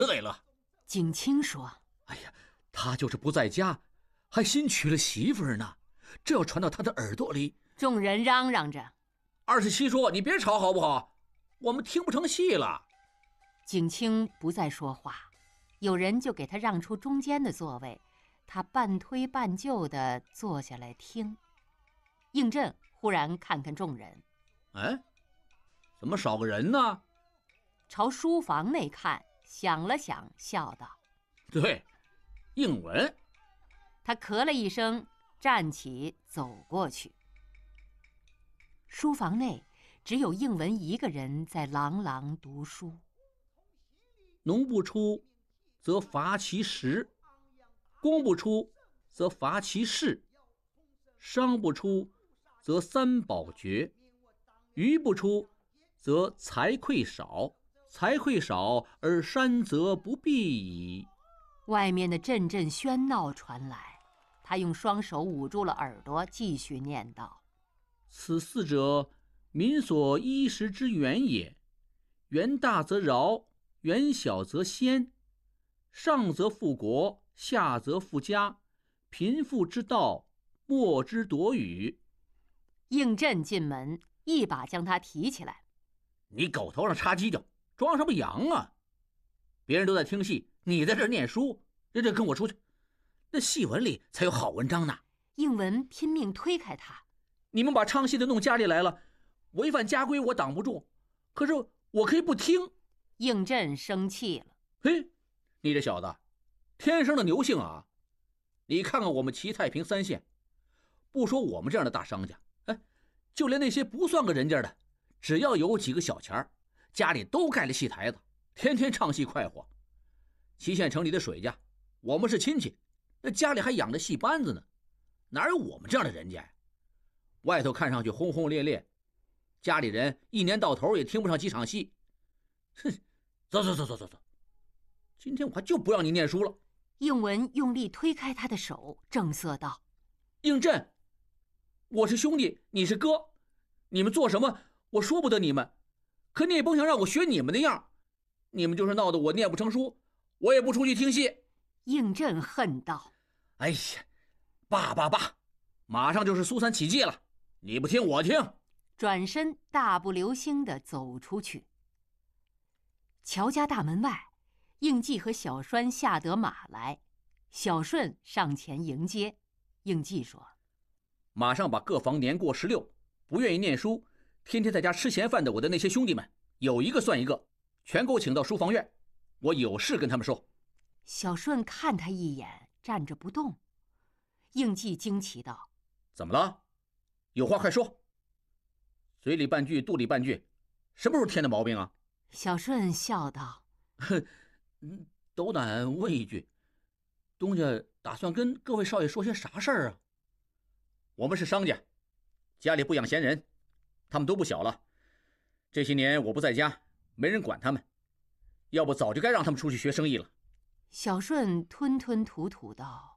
累了。 景清说： 哎呀，他就是不在家，还新娶了媳妇儿呢，这要传到他的耳朵里。 众人嚷嚷着。 27说：你别吵好不好，我们听不成戏了。 景清不再说话，有人就给他让出中间的座位，他半推半就地坐下来听。应震忽然看看众人， 哎，怎么少个人呢？ 朝书房内看，想了想，笑道： 对，应文。 他咳了一声，站起走过去。书房内只有应文一个人在朗朗读书。 农不出，则伐其食；工不出，则伐其事；商不出，则三宝绝；鱼不出，则财匮少；财匮少而山则不必矣。 外面的阵阵喧闹传来，他用双手捂住了耳朵，继续念道： 此四者，民所衣食之源也。源大则饶，源小则鲜。上则富国，下则富家。贫富之道，莫之夺与。 应震进门，一把将他提起来： 你狗头上插犄角，装什么羊啊？别人都在听戏，你在这儿念书，这跟我出去，那戏文里才有好文章呢。 应文拼命推开他： 你们把唱戏的弄家里来了，违反家规我挡不住，可是我可以不听。 应震生气了： 嘿，你这小子天生的牛性啊！你看看我们齐太平3县，不说我们这样的大商家，就连那些不算个人家的，只要有几个小钱，家里都盖了戏台子，天天唱戏快活。祁县城里的水家，我们是亲戚，那家里还养着戏班子呢，哪有我们这样的人家呀？外头看上去轰轰烈烈，家里人一年到头也听不上几场戏。哼，走，今天我还就不让你念书了。 应文用力推开他的手，正色道： 应震，我是兄弟，你是哥，你们做什么我说不得你们，可你也甭想让我学你们的样，你们就是闹得我念不成书，我也不出去听戏。 应震恨道： 哎呀，罢，马上就是苏三起义了，你不听我听。 转身大步流星地走出去。乔家大门外，应季和小栓下得马来，小顺上前迎接。应季说： 马上把各房年过16，不愿意念书，天天在家吃闲饭的我的那些兄弟们，有一个算一个，全给我请到书房院，我有事跟他们说。 小顺看他一眼，站着不动。应季惊奇道： 怎么了？有话快说。嘴里半句肚里半句，什么时候添的毛病啊？ 小顺笑道： 斗胆问一句，东家打算跟各位少爷说些啥事儿啊？我们是商家，家里不养闲人，他们都不小了，这些年我不在家，没人管他们，要不早就该让他们出去学生意了。 小顺吞吞吐吐道：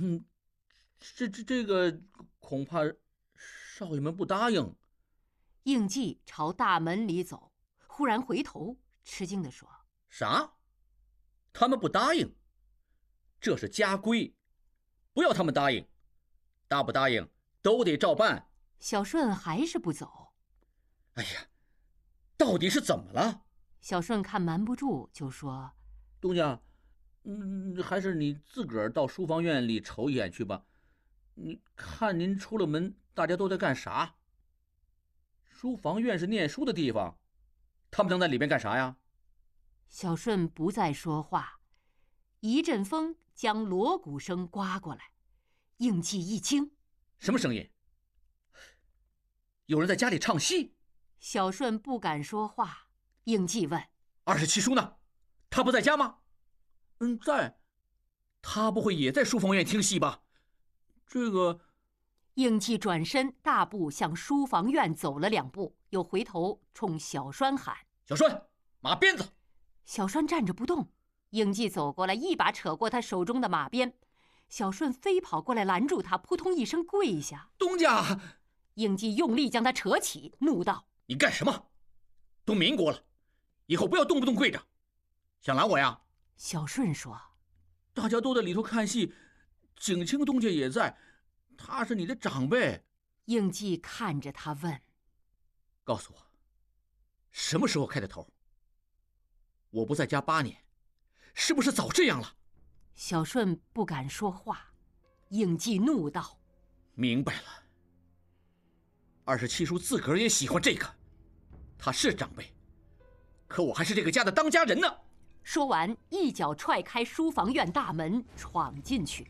这个恐怕少爷们不答应。 应季朝大门里走，忽然回头吃惊地说： 啥？他们不答应？这是家规，不要他们答应，答不答应都得照办。 小顺还是不走。 哎呀，到底是怎么了？ 小顺看瞒不住，就说： 东家，还是你自个儿到书房院里瞅一眼去吧。你看您出了门，大家都在干啥？书房院是念书的地方，他们能在里边干啥呀？ 小顺不再说话，一阵风将锣鼓声刮过来。应季一惊： 什么声音？有人在家里唱戏？ 小顺不敢说话。应季问 ：27叔呢？他不在家吗？在。他不会也在书房院听戏吧？这个…… 应季转身大步向书房院走了2步，又回头冲小栓喊： 小栓，马鞭子！ 小栓站着不动。应季走过来，一把扯过他手中的马鞭。小顺飞跑过来拦住他，扑通一声跪下： 东家！ 应季用力将他扯起，怒道： 你干什么？都民国了，以后不要动不动跪着，想拦我呀？ 小顺说：“ 大家都在里头看戏，景清东家也在，他是你的长辈。” 应季看着他问：“ 告诉我，什么时候开的头？我不在家8年，是不是早这样了？” 小顺不敢说话。应季怒道：“ 明白了，27叔自个儿也喜欢这个，他是长辈，可我还是这个家的当家人呢。” 说完，一脚踹开书房院大门，闯进去。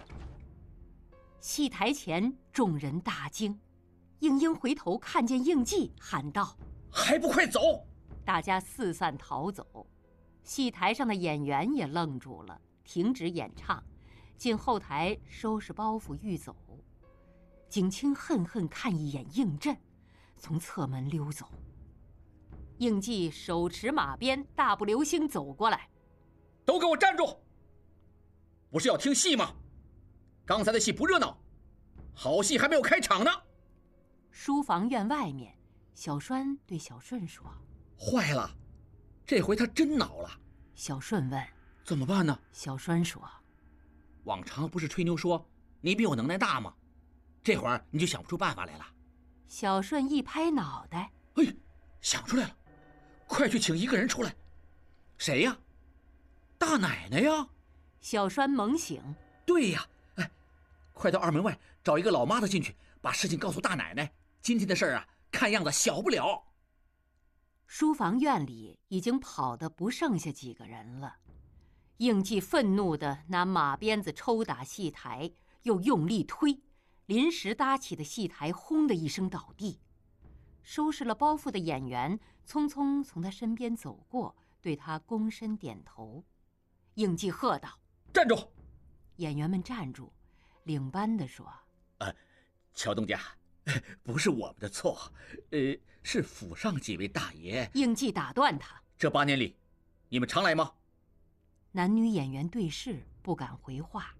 戏台前，众人大惊。应英回头看见应季，喊道：“ 还不快走！” 大家四散逃走。戏台上的演员也愣住了，停止演唱，进后台收拾包袱欲走。景清恨恨看一眼应震，从侧门溜走。应季手持马鞭，大步流星走过来：“ 都给我站住！不是要听戏吗？刚才的戏不热闹，好戏还没有开场呢。” 书房院外面，小栓对小顺说：“ 坏了，这回他真恼了。” 小顺问：“ 怎么办呢？” 小栓说：“ 往常不是吹牛说你比我能耐大吗？这会儿你就想不出办法来了。” 小顺一拍脑袋：“ 哎，想出来了！快去请一个人出来。”“谁呀？”“大奶奶呀！” 小栓猛醒：“ 对呀，哎，快到二门外找一个老妈子进去，把事情告诉大奶奶。今天的事儿啊，看样子小不了。” 书房院里已经跑得不剩下几个人了。应季愤怒地拿马鞭子抽打戏台，又用力推，临时搭起的戏台轰的一声倒地。收拾了包袱的演员匆匆从他身边走过，对他躬身点头。应季喝道：“ 站住！” 演员们站住。领班的说：“ 乔东家，不是我们的错，是府上几位大爷。” 应季打断他：“ 这8年里，你们常来吗？” 男女演员对视，不敢回话。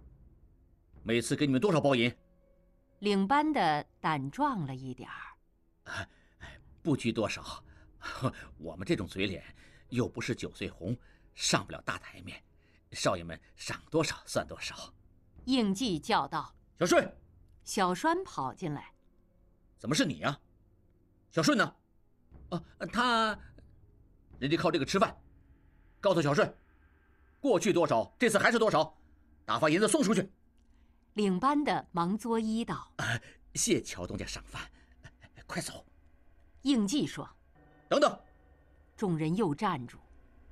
“每次给你们多少包银？” 领班的胆壮了一点儿。 “不拘多少，我们这种嘴脸，又不是9岁红，上不了大台面，少爷们赏多少算多少。” 应季叫道：“ 小顺！” 小栓跑进来：“ 怎么是你啊？小顺呢？”“他……人家靠这个吃饭。告诉小顺，过去多少，这次还是多少，打发银子送出去。” 领班的忙作揖道：“ 谢乔东家赏饭，快走。” 应季说：“ 等等。” 众人又站住。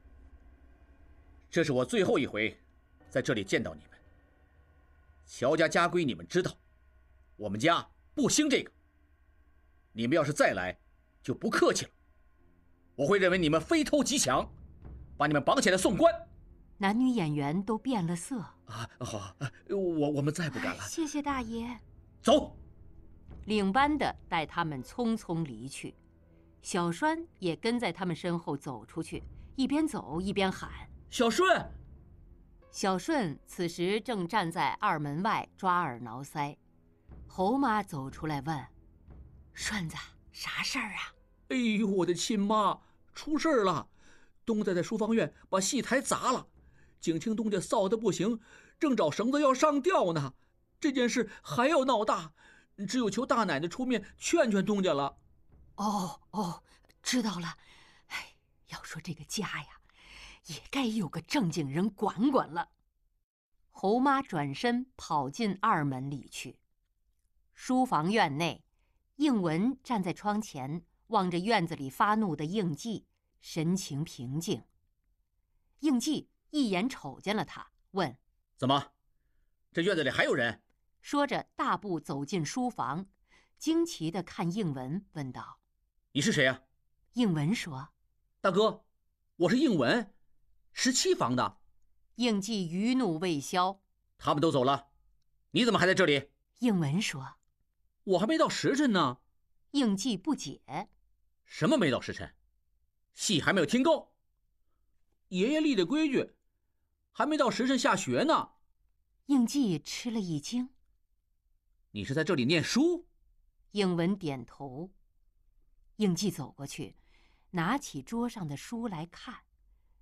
“这是我最后一回在这里见到你们。乔家家规你们知道，我们家不兴这个。你们要是再来，就不客气了。我会认为你们非偷即抢，把你们绑起来送官。” 男女演员都变了色。 “好，我们再不敢了。”“ 谢谢大爷。”“ 走。” 领班的带他们匆匆离去，小栓也跟在他们身后走出去，一边走一边喊：“ 小顺！” 小顺此时正站在二门外抓耳挠腮。侯妈走出来问：“顺子，啥事儿啊？”“ 哎呦，我的亲妈，出事儿了！东家在书房院把戏台砸了，景清东家臊得不行，正找绳子要上吊呢。这件事还要闹大，只有求大奶奶出面劝劝东家了。”“ 哦，知道了。哎，要说这个家呀，也该有个正经人管管了。”侯妈转身跑进二门里去。书房院内，应文站在窗前，望着院子里发怒的应季，神情平静。应季一眼瞅见了他，问：“ 怎么，这院子里还有人？” 说着大步走进书房，惊奇地看应文，问道：“ 你是谁呀？” 应文说：“ 大哥，我是应文，17房的。” 应季余怒未消：“ 他们都走了，你怎么还在这里？” 应文说：“ 我还没到时辰呢。” 应季不解：“ 什么没到时辰？戏还没有听够？爷爷立的规矩，还没到时辰下学呢。” 应季吃了一惊：“ 你是在这里念书？” 应文点头。应季走过去，拿起桌上的书来看，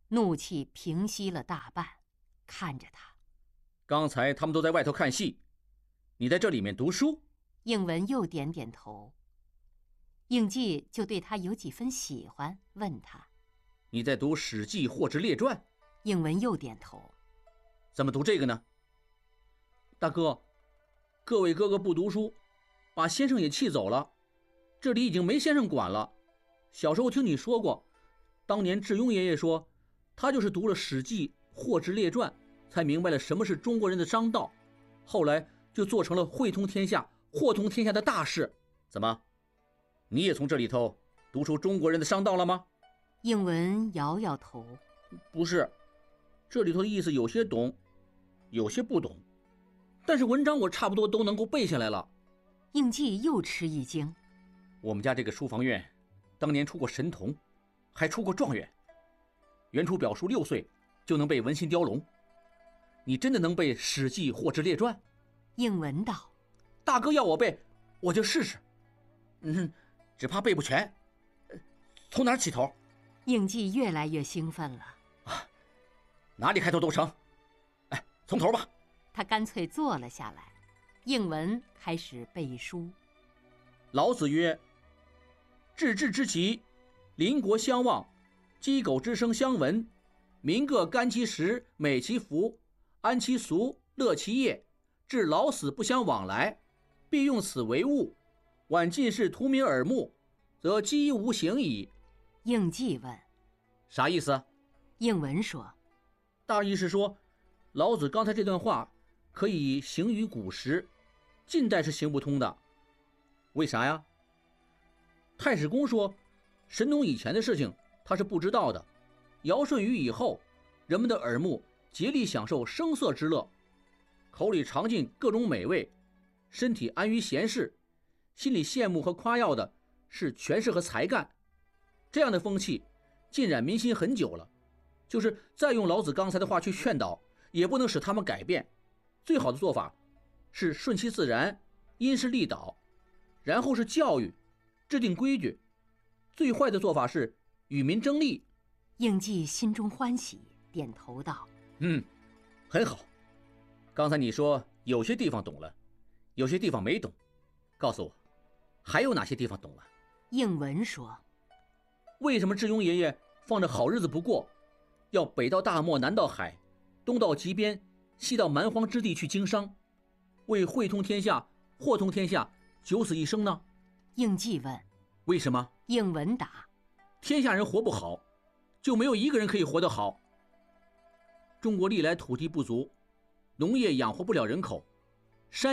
怒气平息了大半，看着他。 刚才他们都在外头看戏，你在这里面读书？ 应文又点点头。应季就对他有几分喜欢，问他： 你在读《史记》或之列传？ 应文又点头。 怎么读这个呢？大哥，各位哥哥不读书，把先生也气走了，这里已经没先生管了。小时候听你说过，当年智庸爷爷说，他就是读了《史记》或之列传，才明白了什么是中国人的商道，后来就做成了汇通天下、货通天下的大事。怎么，你也从这里头读出中国人的商道了吗？ 应文摇摇头。 不是，这里头的意思有些懂，有些不懂，但是文章我差不多都能够背下来了。 应季又吃一惊。 我们家这个书房院当年出过神童，还出过状元。袁楚表叔6岁就能背文心雕龙，你真的能背《史记》或之列传？ 应文道： 大哥要我背，我就试试。只怕背不全。从哪儿起头？ 应季越来越兴奋了。 哪里开头都成。从头吧。 他干脆坐了下来。应文开始背书。 老子曰：治治之急，邻国相望，鸡狗之声相闻，民各甘其食，美其服，安其俗，乐其业，至老死不相往来，必用此为物。晚近世图民耳目，则几无形矣。 应季问： 啥意思？ 应文说： 大意是说，老子刚才这段话可以行于古时，近代是行不通的。为啥呀？太史公说，神农以前的事情他是不知道的，尧舜禹以后，人们的耳目竭力享受声色之乐，口里尝尽各种美味，身体安于闲适，心里羡慕和夸耀的是权势和才干。这样的风气浸染民心很久了，就是再用老子刚才的话去劝导，也不能使他们改变。最好的做法是顺其自然，因势利导，然后是教育，制定规矩。最坏的做法是与民争利。 应季心中欢喜，点头道： 很好。刚才你说有些地方懂了，有些地方没懂，告诉我还有哪些地方懂了？ 应文说： 为什么智庸爷爷放着好日子不过，要北到大漠，南到海，东到极边，西到蛮荒之地去经商，为汇通天下、货通天下九死一生呢？ 应季问： 为什么？ 应文答： 天下人活不好，就没有一个人可以活得好。中国历来土地不足，农业养活不了人口，